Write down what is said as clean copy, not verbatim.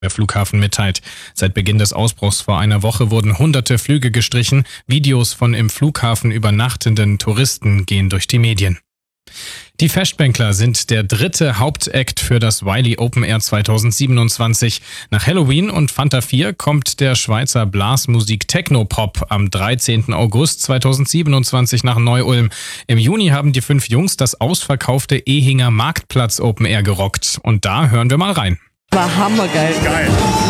Der Flughafen mitteilt. Seit Beginn des Ausbruchs vor einer Woche wurden hunderte Flüge gestrichen. Videos von im Flughafen übernachtenden Touristen gehen durch die Medien. Die Festbänkler sind der dritte Hauptakt für das Wiley Open Air 2027. Nach Halloween und Fanta 4 kommt der Schweizer Blasmusik Techno-Pop am 13. August 2027 nach Neu-Ulm. Im Juni haben die 5 Jungs das ausverkaufte Ehinger Marktplatz Open Air gerockt. Und da hören wir mal rein. War hammergeil. Geil.